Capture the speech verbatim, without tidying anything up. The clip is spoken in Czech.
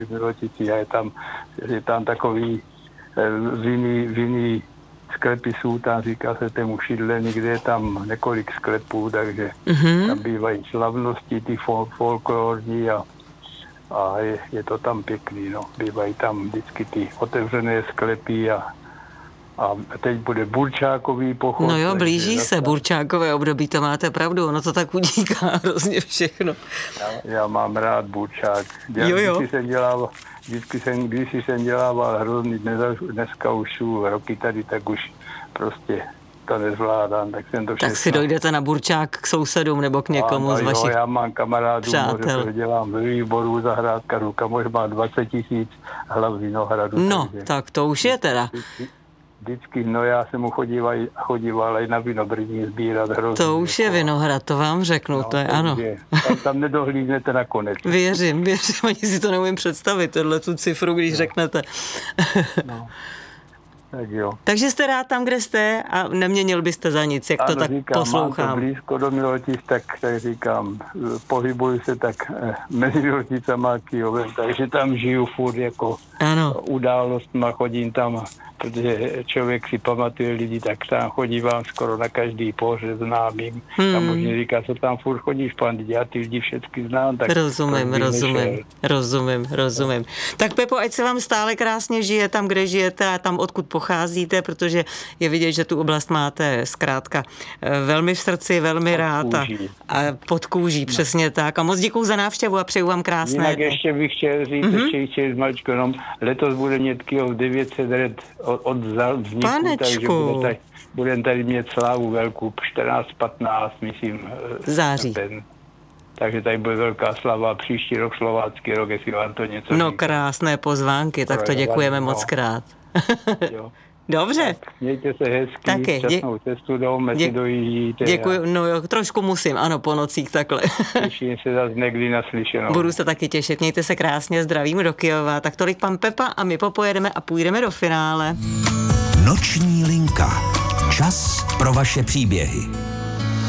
a je tam, je tam takový vinný, vinný sklepy jsou, tam říká se tému Šidleny, kde je tam několik sklepů, takže mm-hmm. tam bývají slavnosti, ty fol, folklorní a, a je, je to tam pěkný, no. Bývají tam vždycky ty otevřené sklepy a A teď bude burčákový pochod. No jo, blíží se tam burčákové období, to máte pravdu, ono to tak utíká hrozně všechno. Já, já mám rád burčák. Já jo, jo. Vždycky jsem dělával, vždycky jsem, když jsem dělával hrozný, dneska už jsou roky tady, tak už prostě to nezvládám, tak jsem to všechno. Tak si dojdete na burčák k sousedům nebo k někomu a, z vašich jo, já mám kamarádů, přátel. Možná, dělám ve výboru zahrádkařů, kamož má dvacet tisíc hlav vinohradu. No, takže tak to už je teda. Vždycky, no já jsem mu chodíval, chodíval i na vinobrní sbírat hrozně. To už je vinohrad, to vám řeknu, no, to je ano. Je. Tam, tam nedohlídnete nakonec. Věřím, věřím, ani si to neumím představit, tohle tu cifru, když no. řeknete. No. Tak jo. Takže jste rád tam, kde jste a neměnil byste za nic, jak ano, to tak říkám, poslouchám. Mám to blízko do Milotic, tak, tak říkám, pohybuju se tak eh, mezi Miloticama a Kyjovem, takže tam žiju furt jako ano. událostma, chodím tam, protože člověk si pamatuje lidi, tak tam chodívám skoro na každý pohřeb známým. Hmm. A možná říká, co tam furt chodíš, pan, já ty lidi všechny znám. Tak rozumím, rozumím, rozumím, rozumím. Tak Pepo, ať se vám stále krásně žije tam, kde žijete a tam, odkud pocházíte, protože je vidět, že tu oblast máte zkrátka velmi v srdci, velmi pod rád kůží. A, a pod kůží, no. Přesně tak. A moc děkuju za návštěvu a přeju vám krásné. Jinak ještě bych chtěl říct, mm-hmm. ještě, ještě zmaličko, jenom letos bude mít Kyjov devět set let od, od vzniku, Panečku. Takže bude tady, budeme tady mít slávu velkou, čtrnáct patnáct, myslím. Září. Ten. Takže tady bude velká slava, příští rok slovácký rok, jestli vám to něco No říká. Krásné pozvánky, tak to děkujeme no. moc krát. Jo. Dobře. Tak mějte se hezky, Taky. šťastnou cestu domů, Dě... si dojíždíte. Děkuji, no jo, trošku musím, ano, po nocích takhle. Těším se zase někdy naslyšenou. Budu se taky těšit, mějte se krásně, zdravím do Kyjova. Tak tolik pan Pepa a my popojedeme a půjdeme do finále. Noční linka. Čas pro vaše příběhy.